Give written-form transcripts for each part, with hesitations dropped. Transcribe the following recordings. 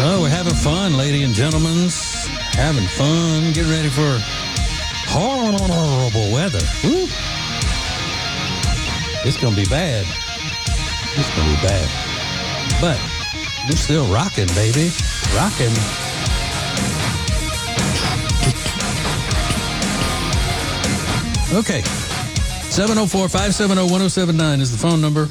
Oh, we're having fun, ladies and gentlemen. Having fun. Getting ready for horrible weather. Woo. It's going to be bad. It's going to be bad. But we're still rocking, baby. Rocking. Okay. 704-570-1079 is the phone number.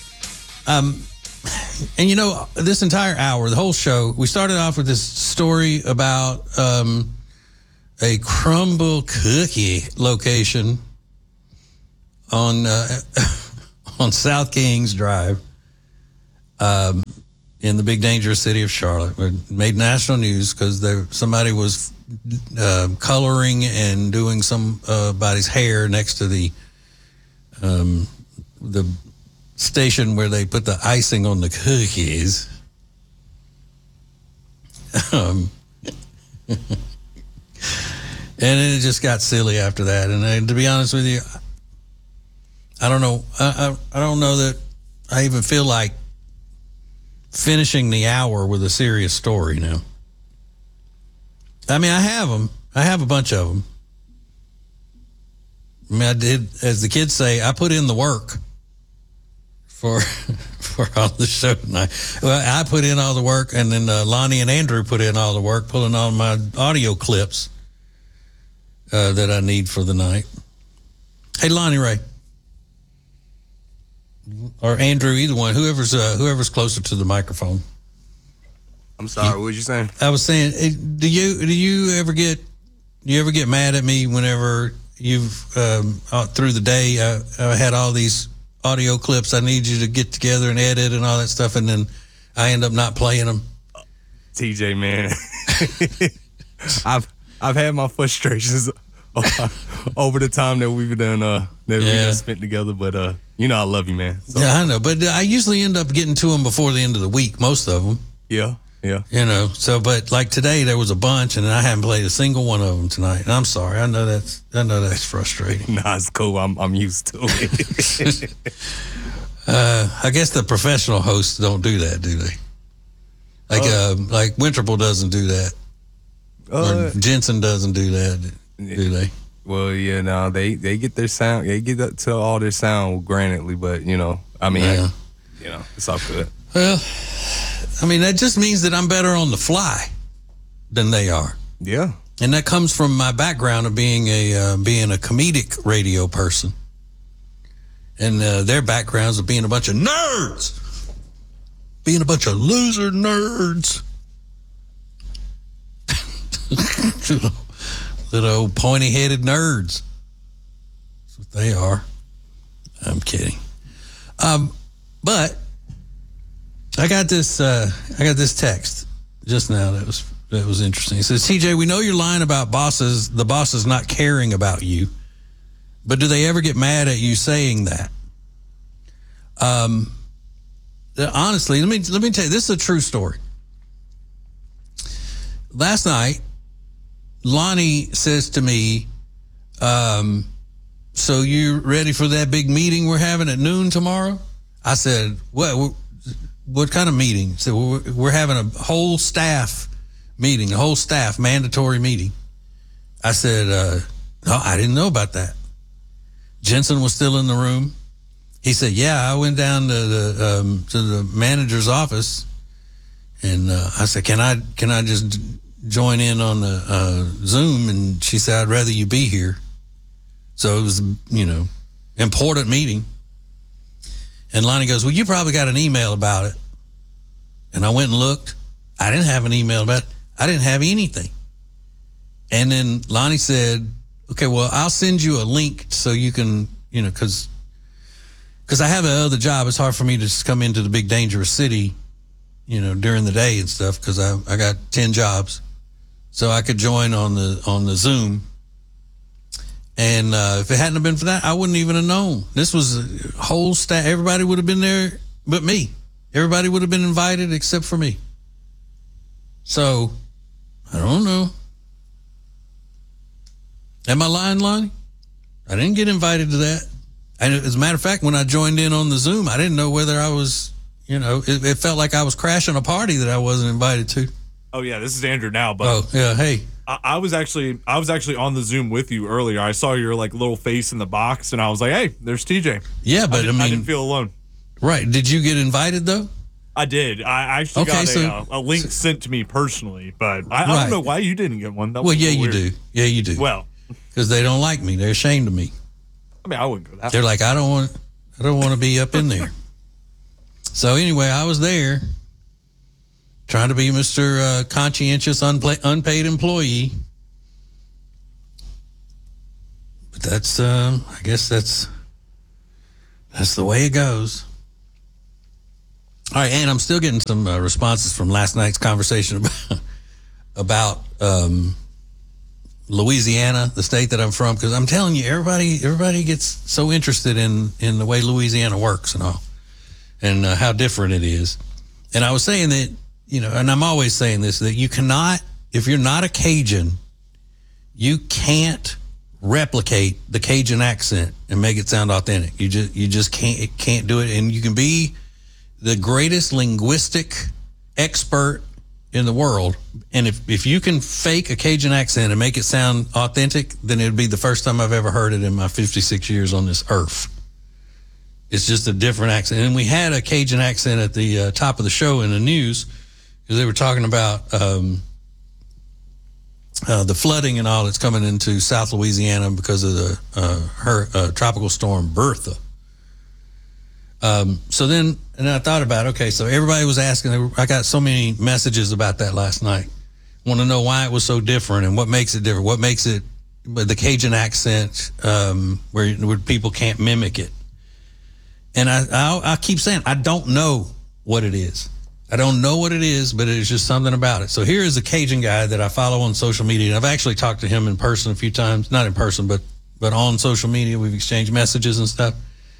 And you know, this entire hour, the whole show, we started off with this story about a crumble cookie location on South Kings Drive in the big dangerous city of Charlotte. It made national news because somebody was coloring and doing somebody's hair next to the station where they put the icing on the cookies. And it just got silly after that. And to be honest with you, I don't know. I don't know that I even feel like finishing the hour with a serious story now. I mean, I have them. I have a bunch of them. I mean, I did, as the kids say, I put in the work for all the show tonight. Well, I put in all the work, and then Lonnie and Andrew put in all the work, pulling all my audio clips that I need for the night. Hey, Lonnie Ray. Or Andrew, either one, whoever's closer to the microphone. I'm sorry, what were you saying? I was saying, do you ever get mad at me whenever you've through the day I had all these audio clips I need you to get together and edit and all that stuff, and then I end up not playing them? TJ, man, I've had my frustrations over the time that we've done we spent together, but you know I love you, man. So. Yeah, I know, but I usually end up getting to them before the end of the week, most of them. Yeah. You know, so but like today there was a bunch, and I haven't played a single one of them tonight. And I'm sorry. I know that's frustrating. Nah, it's cool. I'm used to it. I guess the professional hosts don't do that, do they? Like Winterple doesn't do that. Or Jensen doesn't do that, do they? Well, yeah, no, they get their sound. They get up to all their sound grantedly, but you know, I mean, it's all good. Well, I mean, that just means that I'm better on the fly than they are. Yeah. And that comes from my background of being a comedic radio person. And their backgrounds of being a bunch of nerds. Being a bunch of loser nerds. Little pointy-headed nerds. That's what they are. I'm kidding. But I got this text just now that was interesting. It says, TJ, we know you're lying about the bosses not caring about you, but do they ever get mad at you saying that? Honestly, let me tell you, this is a true story. Last night, Lonnie says to me, so you ready for that big meeting we're having at noon tomorrow? I said, what kind of meeting? He said, well, we're having a whole staff meeting, a whole staff mandatory meeting. I said, no, I didn't know about that. Jensen was still in the room. He said, yeah, I went down to the manager's office, and I said, can I just join in on the Zoom? And she said, I'd rather you be here. So it was, important meeting. And Lonnie goes, well, you probably got an email about it. And I went and looked. I didn't have an email about it. I didn't have anything. And then Lonnie said, okay, well, I'll send you a link so you can, because I have another job. It's hard for me to just come into the big dangerous city, during the day and stuff, because I got 10 jobs. So I could join on the Zoom. And if it hadn't have been for that, I wouldn't even have known. This was a whole staff. Everybody would have been there but me. Everybody would have been invited except for me. So, I don't know. Am I lying, Lonnie? I didn't get invited to that. And as a matter of fact, when I joined in on the Zoom, I didn't know whether I was, it felt like I was crashing a party that I wasn't invited to. Oh yeah, this is Andrew now. But Oh yeah, hey. I was actually on the Zoom with you earlier. I saw your like little face in the box, and I was like, "Hey, there's TJ." Yeah, but I didn't feel alone. Right? Did you get invited though? I did. I actually got a link sent to me personally, but I don't know why you didn't get one. That was you weird. do. Yeah, you do. Well, because they don't like me. They're ashamed of me. I mean, I wouldn't go that. They're like, I don't want to be up in there. So anyway, I was there, trying to be Mr. Conscientious unpaid employee. But that's, I guess that's the way it goes. All right, and I'm still getting some responses from last night's conversation about Louisiana, the state that I'm from, because I'm telling you, everybody gets so interested in the way Louisiana works and all, and how different it is. And I was saying that, and I'm always saying this, that you cannot, if you're not a Cajun, you can't replicate the Cajun accent and make it sound authentic. You just can't do it. And you can be the greatest linguistic expert in the world, and if you can fake a Cajun accent and make it sound authentic, then it would be the first time I've ever heard it in my 56 years on this earth. It's just a different accent. And we had a Cajun accent at the top of the show in the news, because they were talking about the flooding and all that's coming into South Louisiana because of the tropical storm Bertha. So then, and I thought about, okay, so everybody was asking, I got so many messages about that last night. Want to know why it was so different and what makes it different. What makes it, the Cajun accent, where people can't mimic it. And I keep saying, I don't know what it is. I don't know what it is, but it's just something about it. So here is a Cajun guy that I follow on social media. And I've actually talked to him in person a few times, not in person, but on social media. We've exchanged messages and stuff.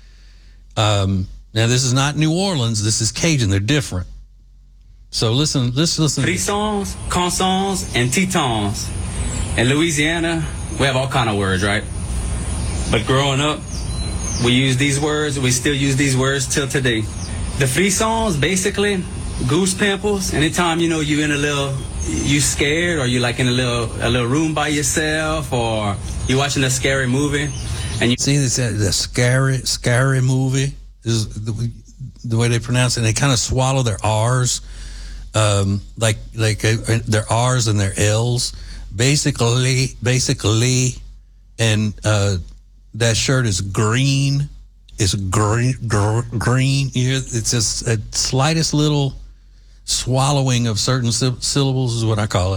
Now this is not New Orleans. This is Cajun. They're different. So listen. Frissons, consons, and titons. In Louisiana, we have all kind of words, right? But growing up, we use these words. We still use these words till today. The frissons, basically, goose pimples. Anytime you you scared, or you like in a little room by yourself, or you watching a scary movie. And you see this, the scary movie is the way they pronounce it. And they kind of swallow their R's, like their R's and their L's, basically. And that shirt is green. It's green. It's just a slightest little swallowing of certain syllables is what I call it.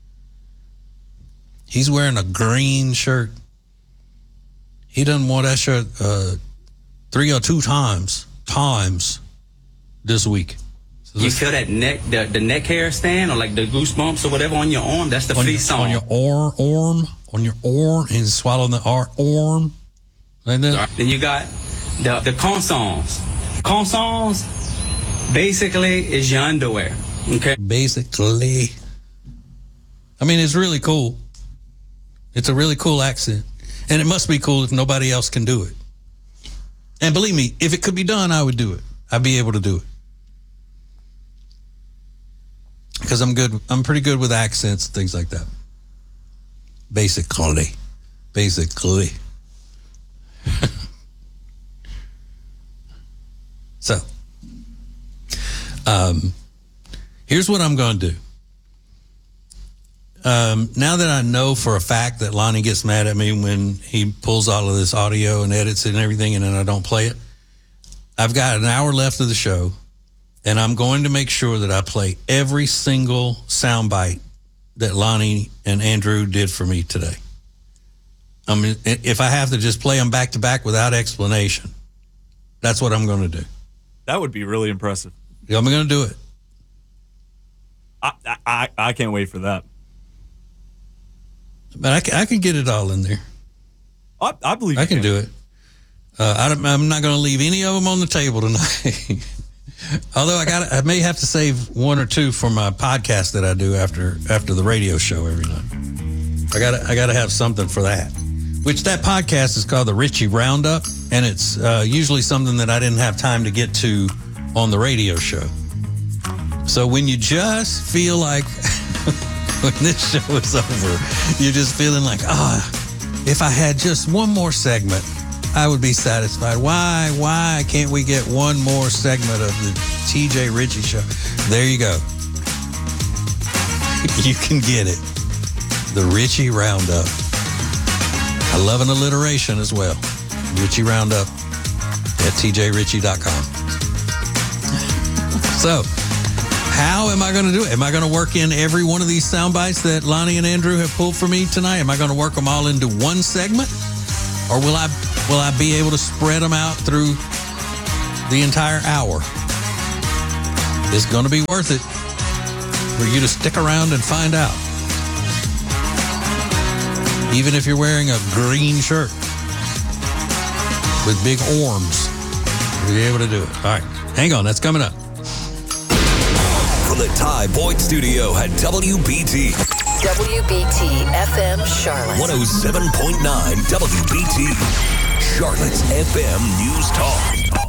He's wearing a green shirt. He done wore that shirt 3 or 2 times this week. So you feel that neck, the neck hair stand, or like the goosebumps or whatever on your arm. That's the frisson. On your arm, and swallowing the arm. Like that. Then you got the consons. Consons basically is your underwear. Okay. Basically, I mean, it's really cool. It's a really cool accent. And it must be cool if nobody else can do it. And believe me, if it could be done, I would do it. I'd be able to do it. Because I'm good. I'm pretty good with accents and things like that. Basically. So, here's what I'm going to do. Now that I know for a fact that Lonnie gets mad at me when he pulls all of this audio and edits it and everything, and then I don't play it, I've got an hour left of the show, and I'm going to make sure that I play every single soundbite that Lonnie and Andrew did for me today. I mean, if I have to just play them back to back without explanation, that's what I'm going to do. That would be really impressive. I'm going to do it. I can't wait for that. But I can get it all in there. I believe I can do it. I'm not going to leave any of them on the table tonight. Although I may have to save 1 or 2 for my podcast that I do after the radio show every night. I got to have something for that. Which that podcast is called the Richie Roundup, and it's usually something that I didn't have time to get to on the radio show. So when you just feel like when this show is over, you're just feeling like, if I had just one more segment, I would be satisfied. Why can't we get one more segment of the TJ Ritchie Show? There you go. You can get it. The Ritchie Roundup. I love an alliteration as well. Ritchie Roundup at tjritchie.com. So, how am I going to do it? Am I going to work in every one of these sound bites that Lonnie and Andrew have pulled for me tonight? Am I going to work them all into one segment? Or will I be able to spread them out through the entire hour? It's going to be worth it for you to stick around and find out. Even if you're wearing a green shirt with big arms, you'll be able to do it. All right, hang on. That's coming up. From the Ty Boyd Studio at WBT. WBT FM Charlotte. 107.9 WBT. Charlotte's FM News Talk.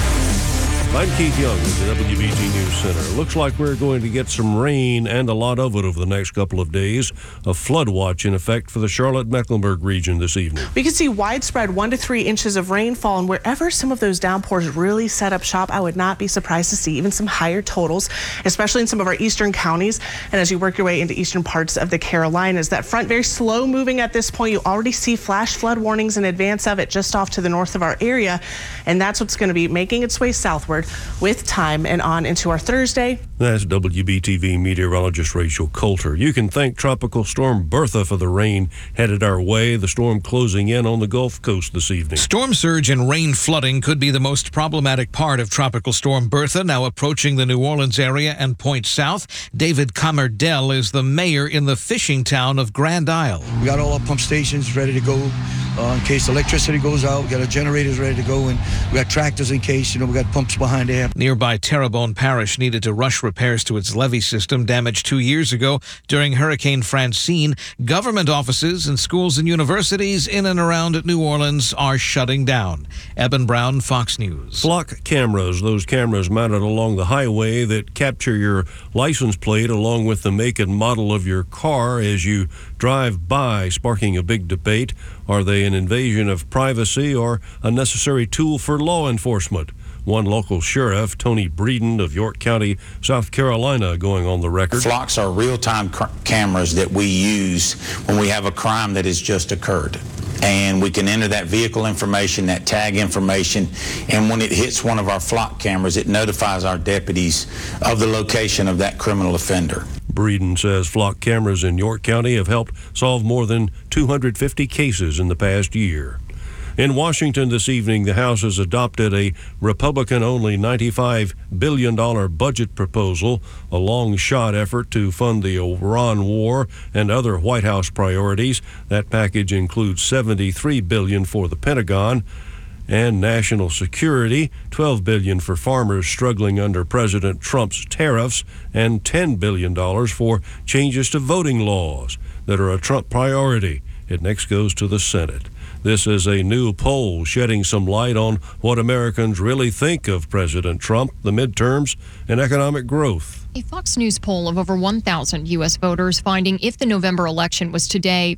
I'm Keith Young with the WBT News Center. Looks like we're going to get some rain and a lot of it over the next couple of days. A flood watch in effect for the Charlotte-Mecklenburg region this evening. We could see widespread 1 to 3 inches of rainfall, and wherever some of those downpours really set up shop, I would not be surprised to see even some higher totals, especially in some of our eastern counties. And as you work your way into eastern parts of the Carolinas, that front very slow moving at this point. You already see flash flood warnings in advance of it just off to the north of our area, and that's what's going to be making its way southward with time and on into our Thursday. That's WBTV meteorologist Rachel Coulter. You can thank Tropical Storm Bertha for the rain headed our way, the storm closing in on the Gulf Coast this evening. Storm surge and rain flooding could be the most problematic part of Tropical Storm Bertha, now approaching the New Orleans area and points south. David Comerdell is the mayor in the fishing town of Grand Isle. We got all our pump stations ready to go in case electricity goes out. We got our generators ready to go, and we got tractors in case, we got pumps behind there. Nearby Terrebonne Parish needed to rush repairs to its levee system damaged 2 years ago during Hurricane Francine. Government offices and schools and universities in and around New Orleans are shutting down. Eben Brown, Fox News. Flock cameras, those cameras mounted along the highway that capture your license plate along with the make and model of your car as you drive by, sparking a big debate. Are they an invasion of privacy or a necessary tool for law enforcement? One local sheriff, Tony Breeden of York County, South Carolina, going on the record. Flocks are real-time cameras that we use when we have a crime that has just occurred. And we can enter that vehicle information, that tag information, and when it hits one of our flock cameras, it notifies our deputies of the location of that criminal offender. Breeden says flock cameras in York County have helped solve more than 250 cases in the past year. In Washington this evening, the House has adopted a Republican-only $95 billion budget proposal, a long-shot effort to fund the Iran war and other White House priorities. That package includes $73 billion for the Pentagon and national security, $12 billion for farmers struggling under President Trump's tariffs, and $10 billion for changes to voting laws that are a Trump priority. It next goes to the Senate. This is a new poll shedding some light on what Americans really think of President Trump, the midterms, and economic growth. A Fox News poll of over 1,000 U.S. voters finding if the November election was today,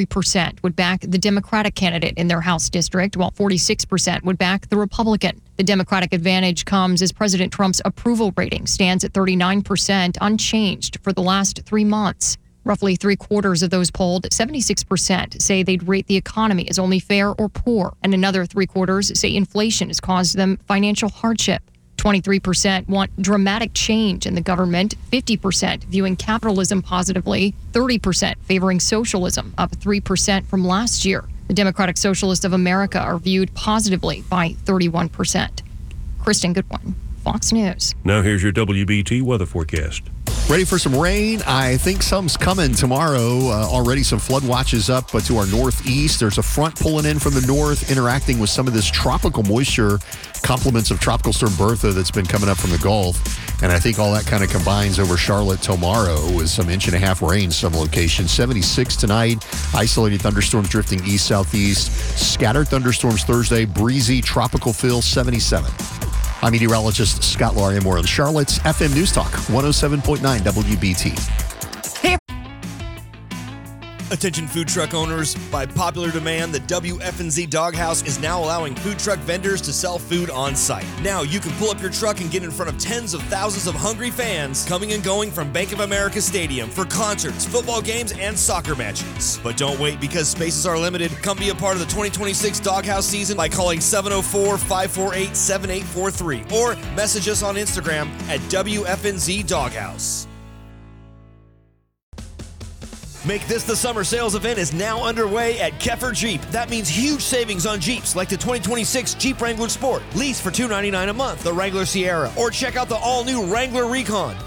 53% would back the Democratic candidate in their House district, while 46% would back the Republican. The Democratic advantage comes as President Trump's approval rating stands at 39%, unchanged for the last 3 months. Roughly 3/4 of those polled, 76%, say they'd rate the economy as only fair or poor, and another 3/4 say inflation has caused them financial hardship. 23% want dramatic change in the government, 50% viewing capitalism positively, 30% favoring socialism, up 3% from last year. The Democratic Socialists of America are viewed positively by 31%. Kristen Goodwin, Fox News. Now here's your WBT weather forecast. Ready for some rain? I think some's coming tomorrow. Already some flood watches up to our northeast. There's a front pulling in from the north, interacting with some of this tropical moisture, complements of Tropical Storm Bertha that's been coming up from the Gulf. And I think all that kind of combines over Charlotte tomorrow with some 1.5 inch rain some locations. 76 tonight. Isolated thunderstorms drifting east-southeast. Scattered thunderstorms Thursday. Breezy tropical feel 77. I'm meteorologist Scott Lauriamore on Charlotte's FM News Talk, 107.9 WBT. Attention food truck owners, by popular demand, the WFNZ Doghouse is now allowing food truck vendors to sell food on site. Now you can pull up your truck and get in front of tens of thousands of hungry fans coming and going from Bank of America Stadium for concerts, football games, and soccer matches. But don't wait, because spaces are limited. Come be a part of the 2026 Doghouse season by calling 704-548-7843 or message us on Instagram at WFNZ Doghouse. Make this the summer sales event is now underway at Keffer Jeep. That means huge savings on Jeeps like the 2026 Jeep Wrangler Sport. Lease for $299 a month, the Wrangler Sierra, or check out the all-new Wrangler Recon.